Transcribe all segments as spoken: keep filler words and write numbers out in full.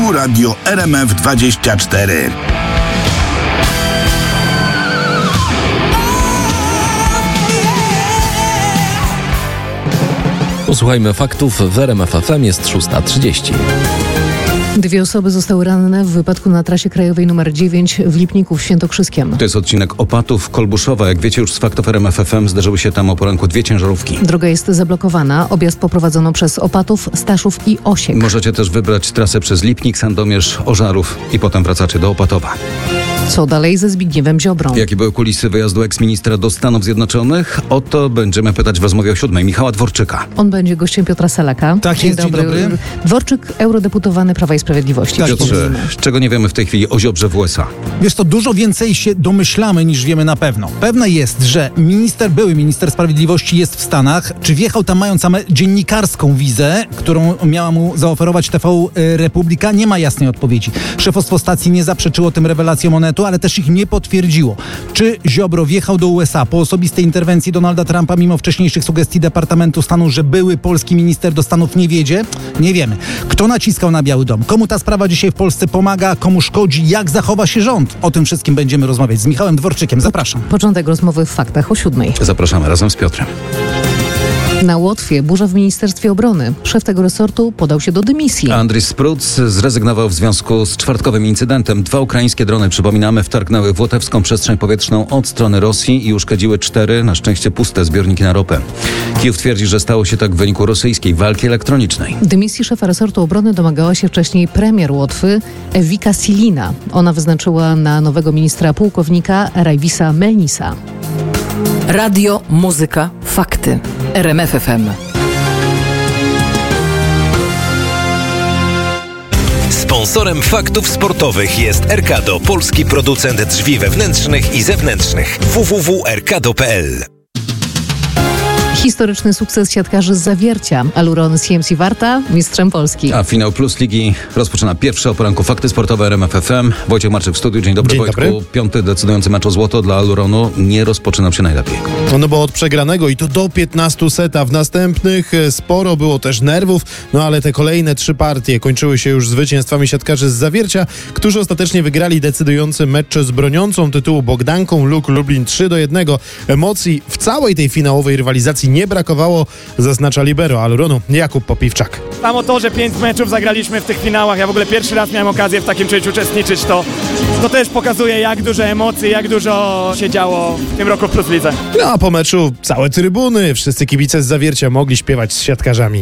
Tu Radio R M F dwadzieścia cztery. Posłuchajmy faktów. W R M F F M jest szósta trzydzieści. Dwie osoby zostały ranne w wypadku na trasie krajowej nr dziewięć w Lipniku w Świętokrzyskiem. To jest odcinek Opatów-Kolbuszowa. Jak wiecie już z faktów R M F F M, zdarzyły się tam o poranku dwie ciężarówki. Droga jest zablokowana. Objazd poprowadzono przez Opatów, Staszów i Osiek. Możecie też wybrać trasę przez Lipnik, Sandomierz, Ożarów i potem wracacie do Opatowa. Co dalej ze Zbigniewem Ziobrą? Jakie były kulisy wyjazdu eksministra do Stanów Zjednoczonych? O to będziemy pytać w rozmowie o siódmej Michała Dworczyka. On będzie gościem Piotra Selaka. Tak Dzień jest, dobry. dzień dobry. Dworczyk, eurodeputowany Prawa i Sprawiedliwości. Tak, Piotrze, czego nie wiemy w tej chwili o Ziobrze w U S A? Wiesz, to dużo więcej się domyślamy niż wiemy na pewno. Pewne jest, że minister, były minister sprawiedliwości jest w Stanach. Czy wjechał tam mając same dziennikarską wizę, którą miała mu zaoferować T V Republika? Nie ma jasnej odpowiedzi. Szefostwo stacji nie zaprzeczyło tym rewelacjom Onetu, ale też ich nie potwierdziło. Czy Ziobro wjechał do U S A po osobistej interwencji Donalda Trumpa, mimo wcześniejszych sugestii Departamentu Stanu, że były polski minister do Stanów nie wiedzie? Nie wiemy. Kto naciskał na Biały Dom? Komu ta sprawa dzisiaj w Polsce pomaga? Komu szkodzi? Jak zachowa się rząd? O tym wszystkim będziemy rozmawiać z Michałem Dworczykiem. Zapraszam. Początek rozmowy w faktach o siódmej. Zapraszamy razem z Piotrem. Na Łotwie burza w Ministerstwie Obrony. Szef tego resortu podał się do dymisji. Andris Spruc zrezygnował w związku z czwartkowym incydentem. Dwa ukraińskie drony, przypominamy, wtargnęły w łotewską przestrzeń powietrzną od strony Rosji i uszkodziły cztery, na szczęście puste, zbiorniki na ropę. Kijów twierdzi, że stało się tak w wyniku rosyjskiej walki elektronicznej. Dymisji szefa resortu obrony domagała się wcześniej premier Łotwy Ewika Silina. Ona wyznaczyła na nowego ministra pułkownika Rajwisa Melnisa. Radio, muzyka, fakty. R M F F M. Sponsorem faktów sportowych jest Erkado, polski producent drzwi wewnętrznych i zewnętrznych. w w w kropka erkado kropka p l. Historyczny sukces siatkarzy z Zawiercia. Aluron C M C Warta mistrzem Polski. A finał Plus Ligi rozpoczyna pierwsze o poranku fakty sportowe R M F F M. Wojciech Marczyk w studiu. Dzień dobry, Dzień Wojtku. dobry. Piąty decydujący mecz o złoto dla Aluronu nie rozpoczynał się najlepiej. No bo od przegranego i to do piętnastu seta. W następnych sporo było też nerwów, no ale te kolejne trzy partie kończyły się już zwycięstwami siatkarzy z Zawiercia, którzy ostatecznie wygrali decydujący mecz z broniącą tytułu Bogdanką Luk Lublin trzy do jednego. Emocji w całej tej finałowej rywalizacji nie brakowało, zaznacza libero Aluronu Jakub Popiwczak. Samo to, że pięć meczów zagraliśmy w tych finałach, ja w ogóle pierwszy raz miałem okazję w takim czymś uczestniczyć, to, to też pokazuje, jak dużo emocji, jak dużo się działo w tym roku w Plus Lidze. No a po meczu całe trybuny, wszyscy kibice z Zawiercia mogli śpiewać z siatkarzami.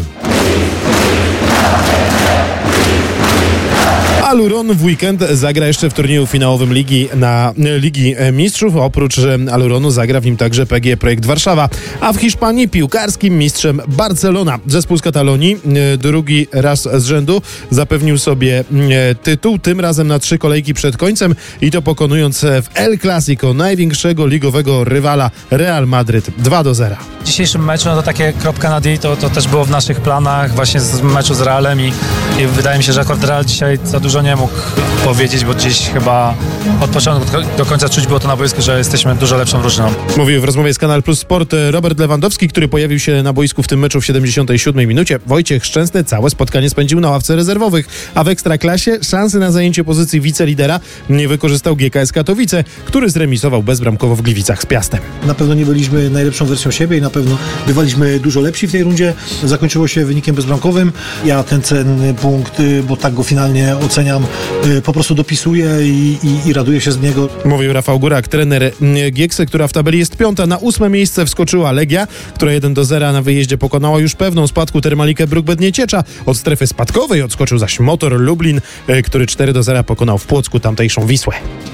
Aluron w weekend zagra jeszcze w turnieju finałowym Ligi na Ligi Mistrzów. Oprócz Aluronu zagra w nim także P G E Projekt Warszawa. A w Hiszpanii piłkarskim mistrzem Barcelona. Zespół z Katalonii drugi raz z rzędu zapewnił sobie tytuł, tym razem na trzy kolejki przed końcem i to pokonując w El Clasico największego ligowego rywala Real Madryt dwa do zera. W dzisiejszym meczu, no to takie kropka nad i, to, to też było w naszych planach właśnie z meczu z Realem i, i wydaje mi się, że akurat Real dzisiaj za dużo nie mógł powiedzieć, bo gdzieś chyba od początku do końca czuć było to na boisku, że jesteśmy dużo lepszą drużyną. Mówił w rozmowie z Kanal Plus Sport Robert Lewandowski, który pojawił się na boisku w tym meczu w siedemdziesiątej siódmej minucie. Wojciech Szczęsny całe spotkanie spędził na ławce rezerwowych, a w Ekstraklasie szansy na zajęcie pozycji wicelidera nie wykorzystał G K S Katowice, który zremisował bezbramkowo w Gliwicach z Piastem. Na pewno nie byliśmy najlepszą wersją siebie i na pewno bywaliśmy dużo lepsi w tej rundzie. Zakończyło się wynikiem bezbramkowym. Ja ten cenny punkt, bo tak go finalnie oceniam, po prostu dopisuję i, i, i raduję się z niego. Mówił Rafał Górak, trener Gieksy, która w tabeli jest piąta. Na ósme miejsce wskoczyła Legia, która jeden do zera na wyjeździe pokonała już pewną spadku Termalikę Bruk-Bednie-Ciecza. Od strefy spadkowej odskoczył zaś Motor Lublin, który cztery do zera pokonał w Płocku tamtejszą Wisłę.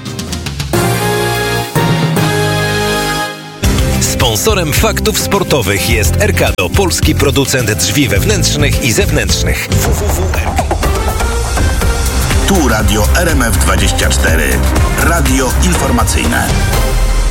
Sponsorem faktów sportowych jest Erkado, polski producent drzwi wewnętrznych i zewnętrznych. w w w kropka erkado kropka p l. Tu Radio R M F dwadzieścia cztery. Radio informacyjne.